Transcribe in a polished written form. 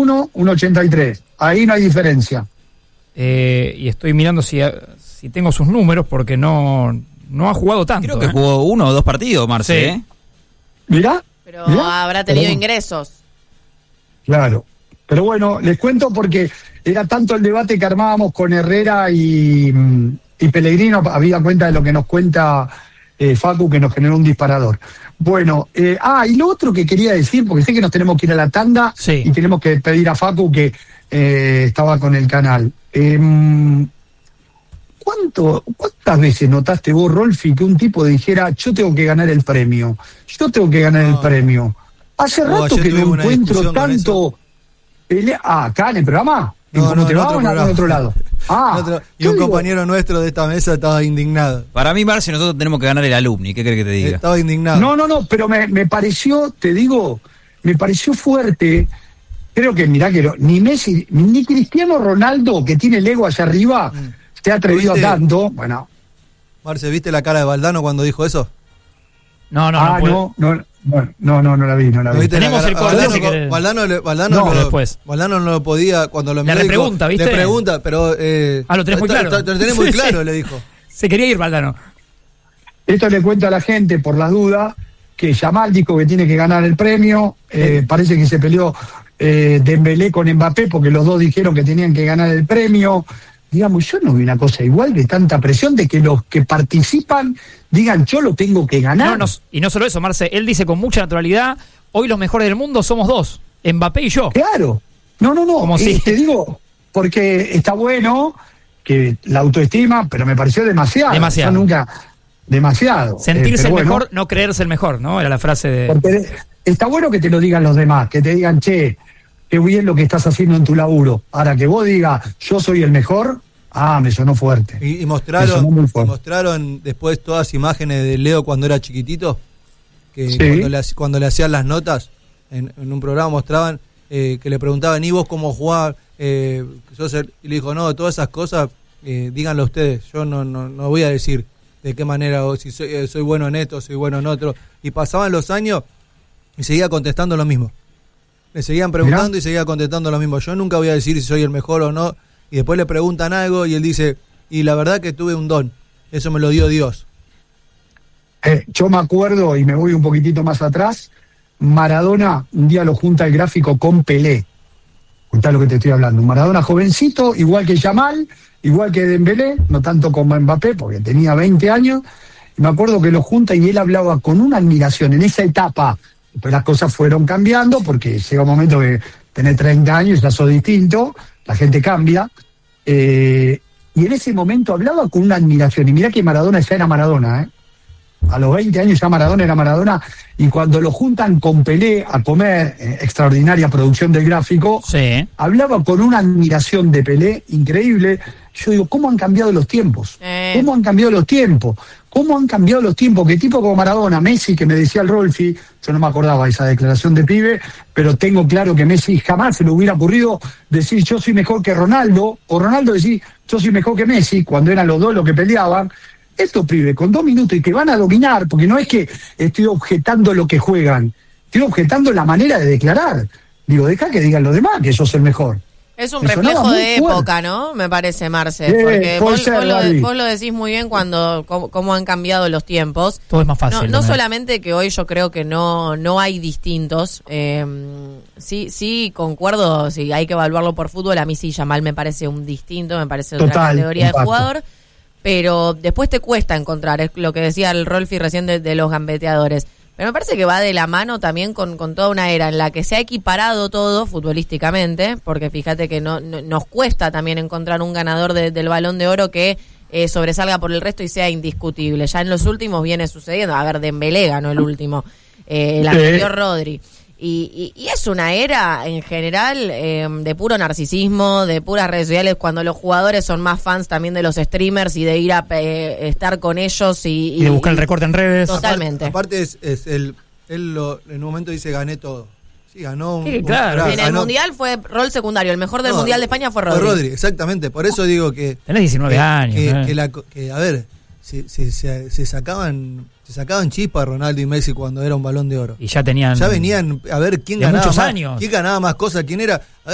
1,81, 1,83. Ahí no hay diferencia. Y estoy mirando si tengo sus números porque no ha jugado tanto. Creo que jugó 1 o 2 partidos, Marce. Sí. Mirá. Pero habrá tenido ingresos. Claro. Pero bueno, les cuento porque era tanto el debate que armábamos con Herrera y Pellegrino, había cuenta de lo que nos cuenta Facu, que nos generó un disparador. Bueno, y lo otro que quería decir, porque sé que nos tenemos que ir a la tanda, sí, y tenemos que pedir a Facu que estaba con el canal. ¿Cuántas veces notaste vos, Rolfi, que un tipo dijera, yo tengo que ganar el premio? Yo tengo que ganar el premio. Hace rato que no encuentro tanto... acá en el programa. ¿Cómo te va o en otro lado? Y un compañero nuestro de esta mesa estaba indignado. Para mí, Marce, nosotros tenemos que ganar el alumni. ¿Qué crees que te diga? Estaba indignado. No, pero me pareció, te digo, me pareció fuerte. Creo que, mirá que ni Messi, ni Cristiano Ronaldo, que tiene el ego allá arriba, se ha atrevido a tanto. Bueno. Marce, ¿viste la cara de Valdano cuando dijo eso? No la vi. Tenemos el corte. Valdano no lo podía, cuando lo miró, le pregunta, ¿viste? Le pregunta, pero... lo tenés muy claro. Lo tenés muy claro, le dijo. Se quería ir Valdano. Esto le cuento a la gente, por las dudas, que Yamal dijo que tiene que ganar el premio. Parece que se peleó Dembélé con Mbappé, porque los dos dijeron que tenían que ganar el premio. Digamos, yo no vi una cosa igual de tanta presión de que los que participan digan, yo lo tengo que ganar. Y no solo eso, Marce, él dice con mucha naturalidad, hoy los mejores del mundo somos dos, Mbappé y yo. Claro. No. Como si... Te digo, porque está bueno que la autoestima, pero me pareció demasiado. Yo nunca... Demasiado. Sentirse el mejor, no creerse el mejor, ¿no? Era la frase de... Porque está bueno que te lo digan los demás, que te digan, che, qué bien lo que estás haciendo en tu laburo. Ahora que vos digas, yo soy el mejor, me sonó fuerte. Y mostraron después todas imágenes de Leo cuando era chiquitito, que sí, cuando le hacían las notas, en un programa mostraban que le preguntaban, ¿y vos cómo jugás? Y le dijo, no, todas esas cosas, díganlo ustedes, yo no voy a decir de qué manera, o si soy bueno en esto, soy bueno en otro. Y pasaban los años y seguía contestando lo mismo. Le seguían preguntando y seguía contestando lo mismo. Yo nunca voy a decir si soy el mejor o no. Y después le preguntan algo y él dice, y la verdad que tuve un don. Eso me lo dio Dios. Yo me acuerdo, y me voy un poquitito más atrás, Maradona un día lo junta el gráfico con Pelé. Escuchá lo que te estoy hablando. Maradona jovencito, igual que Yamal, igual que Dembélé, no tanto como Mbappé, porque tenía 20 años. Y me acuerdo que lo junta y él hablaba con una admiración en esa etapa. Después las cosas fueron cambiando, porque llega un momento que tenés 30 años y ya sos distinto, la gente cambia. Y en ese momento hablaba con una admiración. Y mirá que Maradona ya era Maradona, A los 20 años ya Maradona era Maradona. Y cuando lo juntan con Pelé a comer, extraordinaria producción del gráfico, sí, hablaba con una admiración de Pelé increíble. Yo digo, ¿cómo han cambiado los tiempos? ¿Cómo han cambiado los tiempos? ¿Cómo han cambiado los tiempos? Que tipo como Maradona, Messi, que me decía el Rolfi, yo no me acordaba de esa declaración de pibe, pero tengo claro que Messi jamás se le hubiera ocurrido decir yo soy mejor que Ronaldo, o Ronaldo decir yo soy mejor que Messi, cuando eran los dos los que peleaban. Estos pibes con 2 minutos y que van a dominar, porque no es que estoy objetando lo que juegan, estoy objetando la manera de declarar. Digo, deja que digan los demás que sos el mejor. Es un reflejo de época, ¿no? Me parece, Marce. Porque vos lo decís muy bien cuando cómo han cambiado los tiempos. Todo es más fácil. No solamente que hoy yo creo que no hay distintos. Sí, concuerdo, si hay que evaluarlo por fútbol. A mí sí, Yamal me parece un distinto, me parece otra categoría de jugador. Pero después te cuesta encontrar, es lo que decía el Rolfi recién de los gambeteadores. Pero me parece que va de la mano también con toda una era en la que se ha equiparado todo futbolísticamente, porque fíjate que nos cuesta también encontrar un ganador del Balón de Oro que sobresalga por el resto y sea indiscutible. Ya en los últimos viene sucediendo, a ver, Dembélé ganó el último, el anterior Rodri. Y es una era en general de puro narcisismo, de puras redes sociales, cuando los jugadores son más fans también de los streamers y de ir a estar con ellos y de buscar el recorte en redes. Totalmente. Aparte él en un momento dice gané todo. Sí, ganó claro. En el Mundial fue rol secundario, el mejor del Mundial de España fue Rodri. Rodri, exactamente, por eso digo que... Tenés 19 años. Que a ver, se sacaban chispa Ronaldo y Messi cuando era un Balón de Oro. Y ya venían a ver quién ganaba muchos más, años. quién ganaba más cosas, quién era...